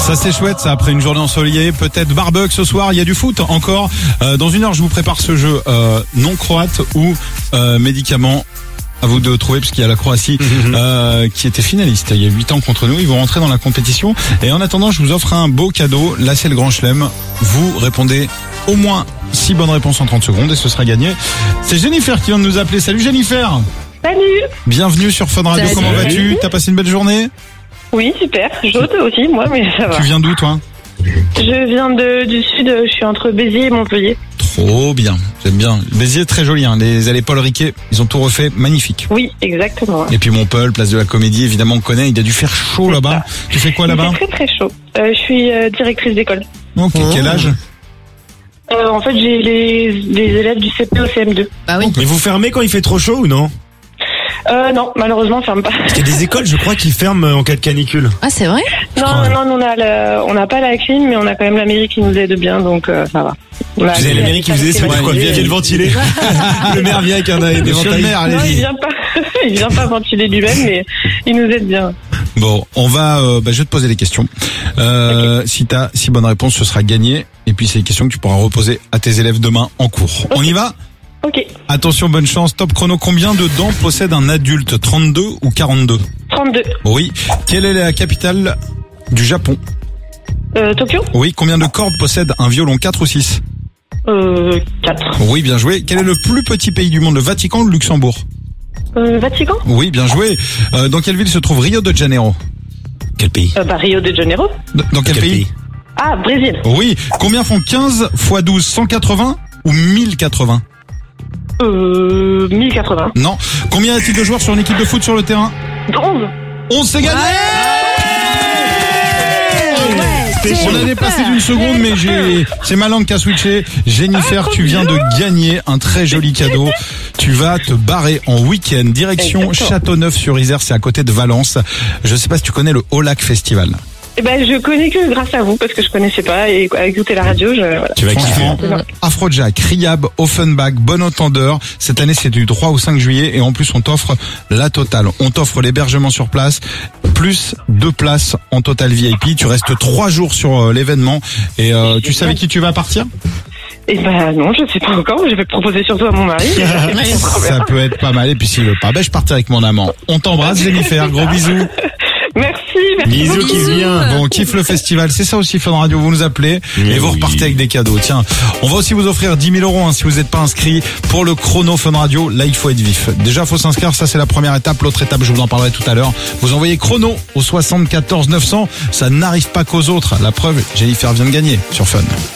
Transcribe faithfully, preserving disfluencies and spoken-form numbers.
Ça c'est chouette, ça après une journée ensoleillée, peut-être barbecue ce soir, il y a du foot encore. Euh, dans une heure, je vous prépare ce jeu euh, non croate ou euh, médicament. À vous de trouver, parce qu'il y a la Croatie euh, qui était finaliste il y a huit ans contre nous. Ils vont rentrer dans la compétition. Et en attendant, je vous offre un beau cadeau. Là, c'est le grand chelem. Vous répondez au moins six bonnes réponses en trente secondes et ce sera gagné. C'est Jennifer qui vient de nous appeler. Salut Jennifer. Salut. Bienvenue sur Fun Radio. Salut. Comment vas-tu? T'as passé une belle journée? Oui, super. Chaude aussi, moi, mais ça va. Tu viens d'où, toi? Je viens de, du sud, je suis entre Béziers et Montpellier. Trop bien, j'aime bien. Béziers est très joli, hein. Les allées Paul Riquet, ils ont tout refait, magnifique. Oui, exactement. Et puis Montpellier, place de la Comédie, évidemment on connaît, il a dû faire chaud là-bas. Tu fais quoi là-bas? Il fait très très chaud. Euh, je suis euh, directrice d'école. Ok, oh. Quel âge? Euh, en fait, j'ai les, les élèves du C P au C M deux. Bah oui. Mais vous fermez quand il fait trop chaud ou non? Euh, non, malheureusement, on ferme pas. Parce qu'il y a des écoles, je crois, qui ferment en cas de canicule. Ah, c'est vrai? Non, non, non, on a le, on n'a pas la clim, mais on a quand même la mairie qui nous aide bien, donc euh, ça va. Vous avez la mairie qui vous aide, ça veut dire quoi? Vient le ventiler. Le maire vient avec un éventail. Non, il vient pas, il vient pas ventiler lui-même, mais il nous aide bien. Bon, on va, euh, bah, je vais te poser les questions. Euh, okay. Si t'as six bonnes réponses, ce sera gagné. Et puis c'est les questions que tu pourras reposer à tes élèves demain en cours. Okay. On y va? Ok. Attention, bonne chance. Top chrono. Combien de dents possède un adulte? trente-deux ou quarante-deux? trente-deux. Oui. Quelle est la capitale du Japon? Euh, Tokyo. Oui. Combien de cordes possède un violon? quatre ou six? Euh, quatre. Oui, bien joué. Quel est le plus petit pays du monde? Le Vatican ou le Luxembourg? Euh, Vatican. Oui, bien joué. Euh, dans quelle ville se trouve Rio de Janeiro? Quel pays? Euh, bah, Rio de Janeiro. Dans, dans quel, quel pays, pays Ah, Brésil. Oui. Combien font quinze fois douze? cent quatre-vingts ou mille quatre-vingts? Euh, mille quatre-vingts. Non. Combien y a-t-il de joueurs sur une équipe de foot sur le terrain? onze. onze, c'est gagné! Ouais, on a dépassé d'une seconde, mais j'ai, c'est ma langue qui a switché. Jennifer, tu viens de gagner un très joli cadeau. Tu vas te barrer en week-end, direction Châteauneuf-sur-Isère, c'est à côté de Valence. Je sais pas si tu connais le Haut-Lac Festival. Eh ben, je connais que grâce à vous, parce que je connaissais pas, et à écouter la radio, je, voilà. Tu vas kiffer. Afrojack, Riab, Offenbach, Bon Entendeur. Cette année, c'est du trois au cinq juillet, et en plus, on t'offre la totale. On t'offre l'hébergement sur place, plus deux places en total V I P. Tu restes trois jours sur euh, l'événement, et euh, tu sais avec qui tu vas partir? Eh ben, non, je sais pas encore, je vais proposer surtout à mon mari. Ça peut être pas mal, et puis s'il veut pas, ben, je partirai avec mon amant. On t'embrasse, Jennifer, gros bisous. Merci, merci. Bisous, beaucoup. qui vient. Bon, on kiffe le festival, c'est ça aussi Fun Radio, vous nous appelez Mais et vous oui. repartez avec des cadeaux. Tiens, on va aussi vous offrir dix mille euros hein, si vous n'êtes pas inscrit pour le chrono Fun Radio. Là, il faut être vif. Déjà, faut s'inscrire, ça c'est la première étape. L'autre étape, je vous en parlerai tout à l'heure. Vous envoyez chrono au soixante-quatorze neuf cents. Ça n'arrive pas qu'aux autres. La preuve, Jennifer vient de gagner sur Fun.